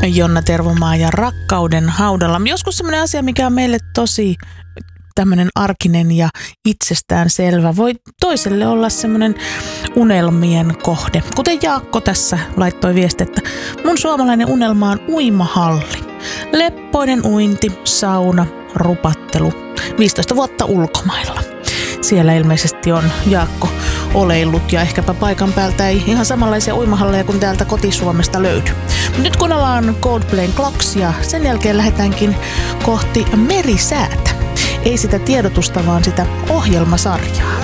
Jonna Tervomaa ja Rakkauden haudalla. Joskus semmoinen asia, mikä on meille tosi tämmöinen arkinen ja itsestään selvä, voi toiselle olla semmoinen unelmien kohde. Kuten Jaakko tässä laittoi viesti, että mun suomalainen unelma on uimahalli. Leppoinen uinti, sauna, rupattelu. 15 vuotta ulkomailla. Siellä ilmeisesti on Jaakko oleillut ja ehkäpä paikan päältä ei ihan samanlaisia uimahalleja kuin täältä kotisuomesta löydy. Nyt kuunnellaan Coldplayn Clocks ja sen jälkeen lähdetäänkin kohti merisäätä. Ei sitä tiedotusta, vaan sitä ohjelmasarjaa.